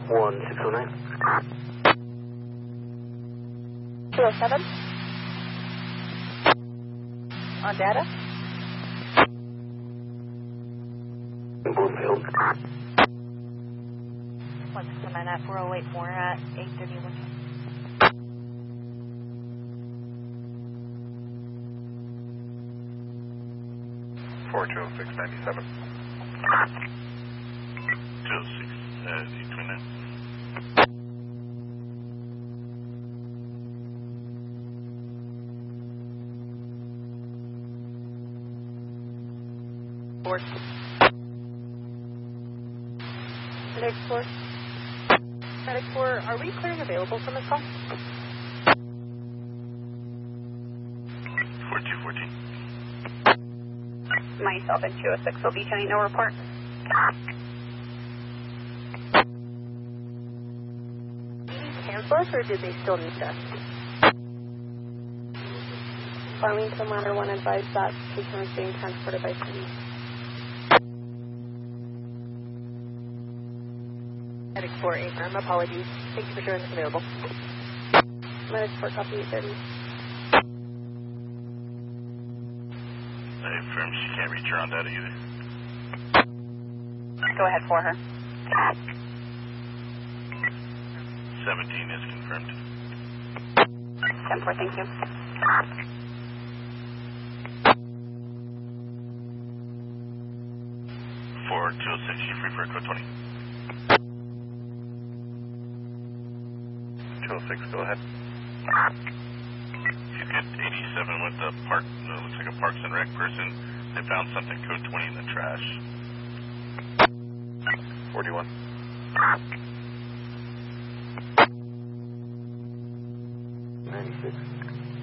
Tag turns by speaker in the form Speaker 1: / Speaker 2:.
Speaker 1: 1609.
Speaker 2: 207. On data.
Speaker 1: Bloomfield.
Speaker 2: 1609 at 4084 at 831.
Speaker 3: Four 20697.
Speaker 4: 206, 829.
Speaker 2: Medic 4. Medic 4, are we clearing available from this call?
Speaker 4: 4214.
Speaker 2: Myself and 206 will be turning no report. Did you cancel us or did they still need us? Farmington Ladder 1 advised that patient was being transported by police. Medic 4, affirm. Apologies. Thank you for showing us available. Medic 4, copy 830.
Speaker 4: I affirm she can't reach her on data either.
Speaker 2: Go ahead for her.
Speaker 4: 17 is confirmed.
Speaker 2: 10-4, thank you.
Speaker 4: 4206, you free for code 20.
Speaker 3: 206, go ahead.
Speaker 4: She's got 87 with the park, looks like a Parks and Rec person. They found something code 20 in the trash.
Speaker 3: 41.
Speaker 1: 96.